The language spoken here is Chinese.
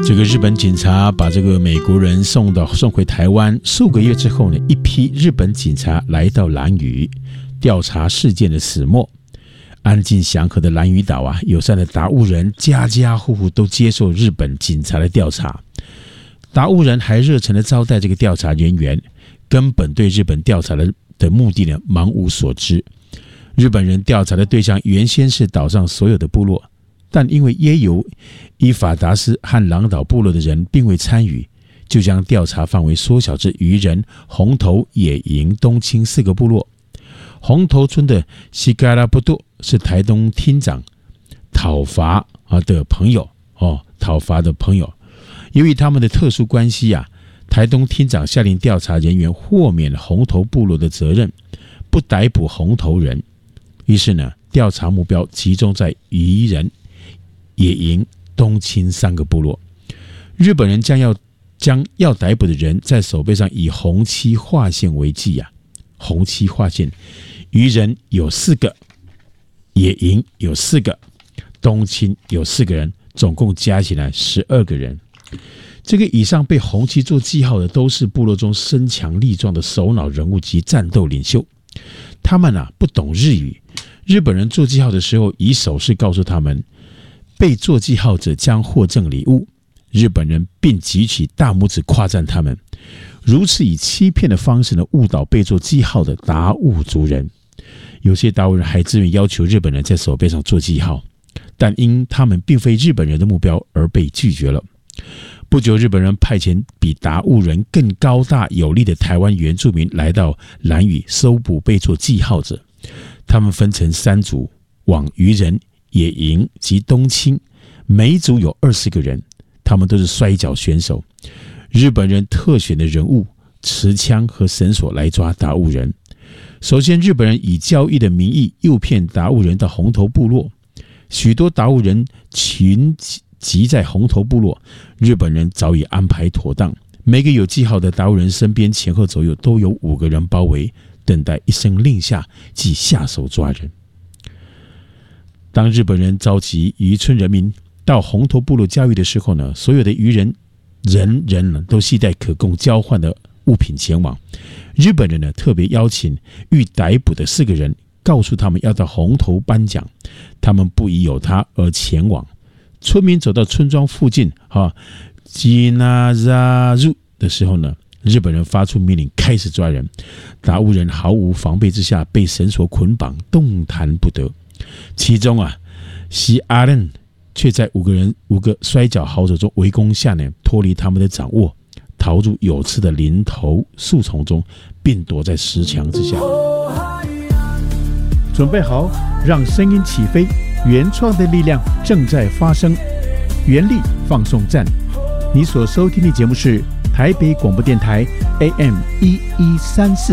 这个日本警察把这个美国人送回台湾，数个月之后呢，一批日本警察来到兰屿调查事件的始末。安静祥和的兰屿岛啊，友善的达悟人家家户户都接受日本警察的调查。达悟人还热诚的招待这个调查人员，根本对日本调查的目的呢茫无所知。日本人调查的对象原先是岛上所有的部落，但因为耶尤、伊法达斯和狼岛部落的人并未参与，就将调查范围缩小至渔人、红头、野营、东青4个部落。红头村的西嘎拉布多是台东厅长讨伐的朋友由于他们的特殊关系啊，台东厅长下令调查人员豁免了红头部落的责任，不逮捕红头人。于是呢，调查目标集中在渔人、野营、东青3个部落。日本人将要逮捕的人在手背上以红漆划线为记啊，红漆划线。渔人有4个，野营有4个，东青有4个人，总共加起来12个人。这个以上被红旗做记号的都是部落中身强力壮的首脑人物及战斗领袖。他们不懂日语，日本人做记号的时候以手势告诉他们被做记号者将获赠礼物，日本人并举起大拇指夸赞他们，如此以欺骗的方式误导被做记号的达悟族人。有些达悟人还自愿要求日本人在手背上做记号，但因他们并非日本人的目标而被拒绝了。不久，日本人派遣比达悟人更高大有力的台湾原住民来到兰屿搜捕被做记号者。他们分成3组，往渔人、野营及东青，每一组有20个人，他们都是摔跤选手。日本人特选的人物持枪和绳索来抓达悟人。首先，日本人以交易的名义诱骗达悟人到红头部落，许多达悟人群集在红头部落，日本人早已安排妥当，每个有记号的达悟人身边前后左右都有5个人包围，等待一声令下即下手抓人。当日本人召集渔村人民到红头部落交易的时候呢，所有的渔人人都携带可供交换的物品前往。日本人特别邀请欲逮捕的4个人，告诉他们要到红头颁奖，他们不疑有他而前往。村民走到村庄附近吉纳扎入的时候呢，日本人发出命令开始抓人。达悟人毫无防备之下被绳索捆绑，动弹不得。其中西阿任却在5个摔跤好手中围攻下呢，脱离他们的掌握，逃入有刺的林头树丛中，并躲在石墙之下。准备好，让声音起飞，原创的力量正在发生。原力放送站，你所收听的节目是台北广播电台 AM1134